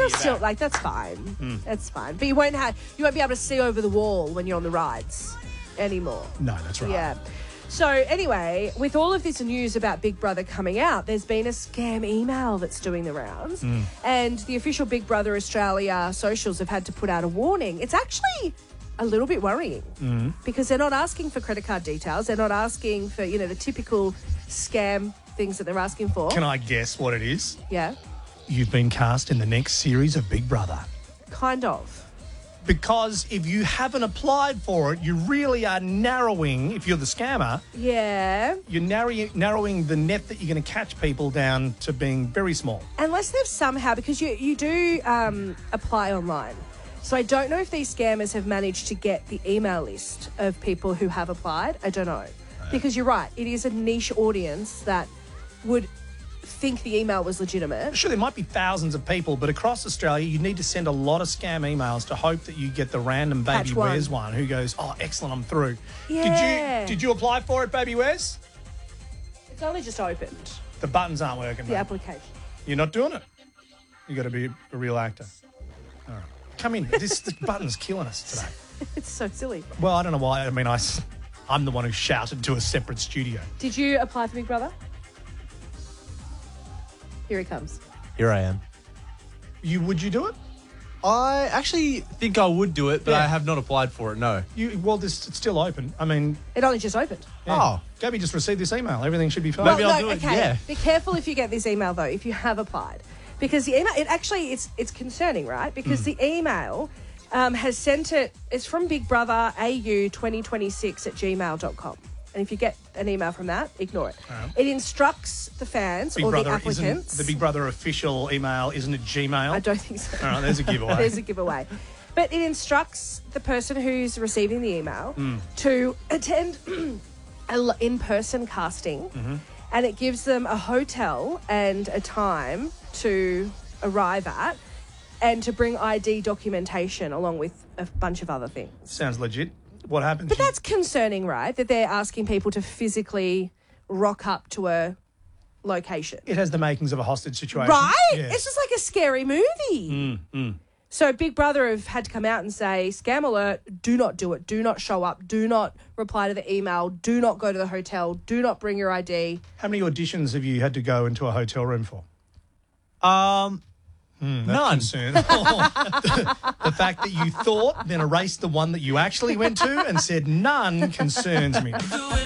you'll still that's fine. That's fine. But you won't be able to see over the wall when you're on the rides anymore. No, that's right. Yeah. So anyway, with all of this news about Big Brother coming out, there's been a scam email that's doing the rounds. And the official Big Brother Australia socials have had to put out a warning. It's actually a little bit worrying because they're not asking for credit card details. They're not asking for, the typical scam things that they're asking for. Can I guess what it is? Yeah. You've been cast in the next series of Big Brother. Kind of. Because if you haven't applied for it, you really are narrowing, if you're the scammer, Yeah. you're narrowing the net that you're going to catch people down to being very small. Unless they've somehow, because you do apply online. So I don't know if these scammers have managed to get the email list of people who have applied. I don't know. Because you're right, it is a niche audience that would think the email was legitimate. Sure, there might be thousands of people, but across Australia, you need to send a lot of scam emails to hope that you get the random Baby Catch one. Wes one who goes, oh, excellent, I'm through. Yeah. Did you apply for it, Baby Wes? It's only just opened, The buttons aren't working, the mate. application. You're not doing it. You got to be a real actor. All right. Come in. This button's killing us today. It's so silly. Well, I don't know why. I mean, I'm the one who shouted to a separate studio. Did you apply for Big Brother? Here he comes. Here I am. Would you do it? I actually think I would do it, but Yeah. I have not applied for it, no. It's still open. I mean, It only just opened. Oh. Gabby just received this email. Everything should be fine. Maybe I'll do it, okay. yeah. Be careful if you get this email, though, if you have applied. Because the email, it's concerning, right? Because the email has sent it, it's from Big Brother AU 2026 at gmail.com. And if you get an email from that, ignore it. It instructs the fans Big or Brother the applicants. isn't the Big Brother official email, isn't it Gmail? I don't think so. All right, there's a giveaway. There's a giveaway. But it instructs the person who's receiving the email to attend an in-person casting, and it gives them a hotel and a time to arrive at and to bring ID documentation along with a bunch of other things. Sounds legit. What happens? But that's concerning, right? That they're asking people to physically rock up to a location. It has the makings of a hostage situation. Right? Yeah. It's just like a scary movie. So Big Brother have had to come out and say, scam alert, do not do it. Do not show up. Do not reply to the email. Do not go to the hotel. Do not bring your ID. How many auditions have you had to go into a hotel room for? None. Concern. The fact that you thought, then erased the one that you actually went to and said none concerns me. You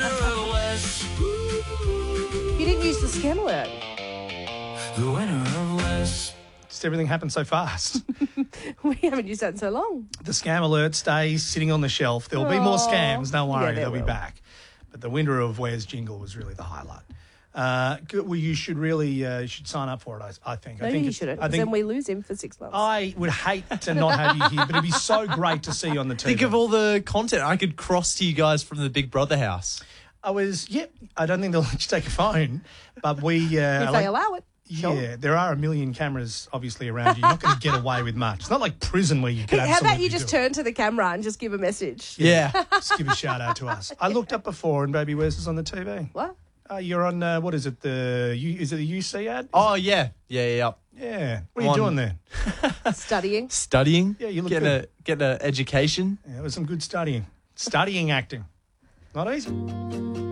didn't use the scam alert. Just everything happened so fast. We haven't used that in so long. The scam alert stays sitting on the shelf. There will be more scams. Don't worry, Yeah, there they'll be will. back. But the winner of Where's Jingle was really the highlight. Well, you should really should sign up for it, I think. Maybe you shouldn't, because then we lose him for 6 months. I would hate to not have you here, but it'd be so great to see you on the TV. Think of all the content I could cross to you guys from the Big Brother house. I don't think they'll let you take a phone, but we... if they allow it. Sure. Yeah, there are a million cameras obviously around you. You're not going to get away with much. It's not like prison where you can How absolutely about you just do it. turn to the camera and just give a message? Yeah. Just give a shout out to us. I looked up before and Baby Wes is on the TV. What? You're on, what is it, is it the UC ad? Oh, yeah. Yeah. Yeah. What are you doing there? Studying. Studying. Yeah, you look getting an education. Yeah, it was some good studying. Studying acting. Not easy.